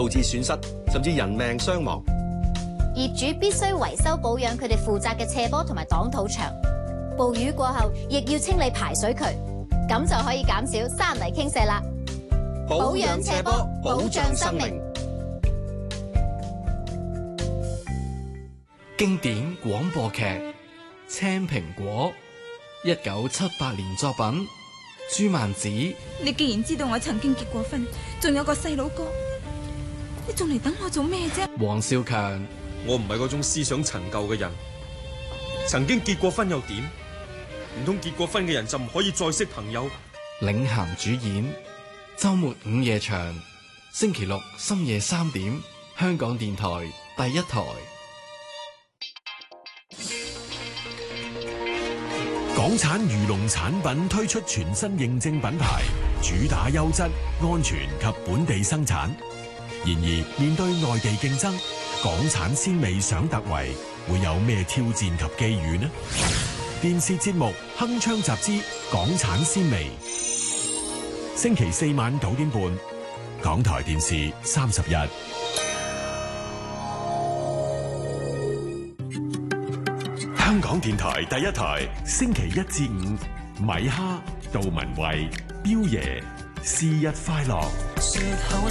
導致損失甚至人命傷亡。 業主必須維修保養佢哋負責嘅斜坡同埋擋土牆。暴雨過後，亦要清理排水渠，咁就可以減少山泥傾瀉啦。保養斜坡，保障生命。 經典廣播劇《青蘋果》，1978年作品。朱曼子， 你既然知道我曾經結過婚，仲有個細佬哥，你仲嚟等我做咩啫？ 黃少強， 我唔係嗰種思想陳舊嘅人，曾經結過婚又點？唔通結過婚嘅人就唔可以再識朋友？ 領銜主演，周末午夜場，星期六深夜3點，香港電台第一台。 港產漁農產品推出全新認證品牌，主打優質、安全及本地生產。然而，面對內地競爭，港產鮮味想突圍，會有咩挑戰及機遇呢？電視節目《鏗鏘集之港產鮮味》，星期4晚9點半，港台電視31。香港電台第一台，星期1至5，米哈、杜文慧、彪爺，是日快樂。